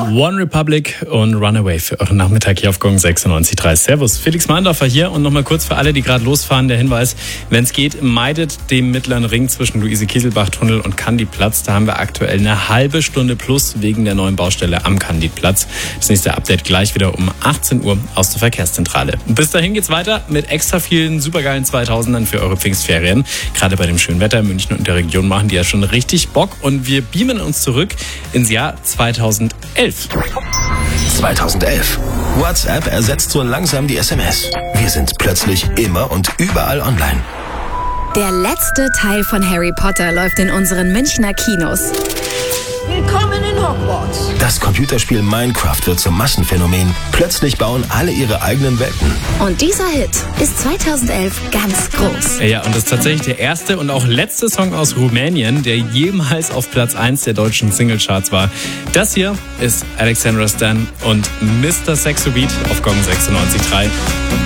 One Republic und Runaway für euren Nachmittag hier auf Gong 96.3. Servus, Felix Meindorfer hier und nochmal kurz für alle, die gerade losfahren, der Hinweis, wenn es geht, meidet den mittleren Ring zwischen Luise-Kieselbach-Tunnel und Candidplatz. Da haben wir aktuell eine halbe Stunde plus wegen der neuen Baustelle am Candidplatz. Das nächste Update gleich wieder um 18 Uhr aus der Verkehrszentrale. Bis dahin geht's weiter mit extra vielen supergeilen 2000ern für eure Pfingstferien. Gerade bei dem schönen Wetter in München und der Region machen die ja schon richtig Bock und wir beamen uns zurück ins Jahr 2011. 2011. WhatsApp ersetzt so langsam die SMS. Wir sind plötzlich immer und überall online. Der letzte Teil von Harry Potter läuft in unseren Münchner Kinos. Willkommen in Hogwarts. Das Computerspiel Minecraft wird zum Massenphänomen. Plötzlich bauen alle ihre eigenen Welten. Und dieser Hit ist 2011 ganz groß. Ja, und das ist tatsächlich der erste und auch letzte Song aus Rumänien, der jemals auf Platz 1 der deutschen Singlecharts war. Das hier ist Alexandra Stan und Mr. Sexo Beat auf Gong 96.3.